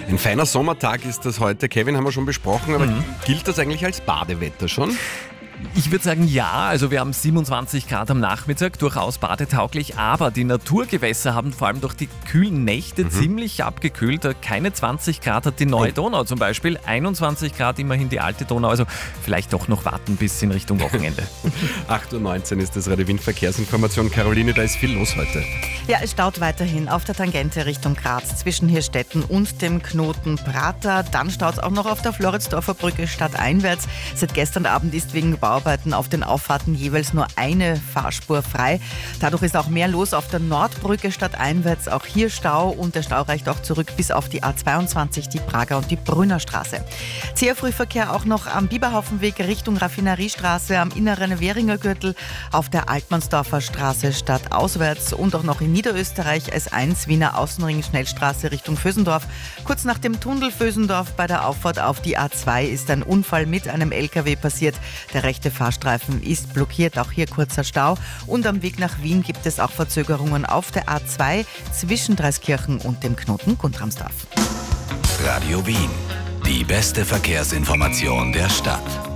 Ein feiner Sommertag ist das heute. Kevin, haben wir schon besprochen, aber gilt das eigentlich als Badewetter schon? Ich würde sagen ja, also wir haben 27 Grad am Nachmittag, durchaus badetauglich, aber die Naturgewässer haben vor allem durch die kühlen Nächte ziemlich abgekühlt. Keine 20 Grad hat die neue Donau zum Beispiel, 21 Grad immerhin die alte Donau, also vielleicht doch noch warten bis in Richtung Wochenende. 8.19 Uhr ist das Radio Wien Verkehrsinformation. Caroline, da ist viel los heute. Ja, es staut weiterhin auf der Tangente Richtung Graz zwischen Hirstetten und dem Knoten Prater. Dann staut es auch noch auf der Floridsdorfer Brücke stadteinwärts. Seit gestern Abend ist wegen Bauarbeiten auf den Auffahrten jeweils nur eine Fahrspur frei. Dadurch ist auch mehr los auf der Nordbrücke stadteinwärts. Auch hier Stau und der Stau reicht auch zurück bis auf die A22, die Prager und die Brünnerstraße. Zäher Frühverkehr auch noch am Biberhaufenweg Richtung Raffineriestraße, am inneren Währinger Gürtel, auf der Altmannsdorfer Straße stadtauswärts und auch noch in Niederösterreich S1 Wiener Außenring Schnellstraße Richtung Vösendorf. Kurz nach dem Tunnel Vösendorf bei der Auffahrt auf die A2 ist ein Unfall mit einem LKW passiert. Der rechte Fahrstreifen ist blockiert, auch hier kurzer Stau. Und am Weg nach Wien gibt es auch Verzögerungen auf der A2 zwischen Dreiskirchen und dem Knoten Guntramsdorf. Radio Wien, die beste Verkehrsinformation der Stadt.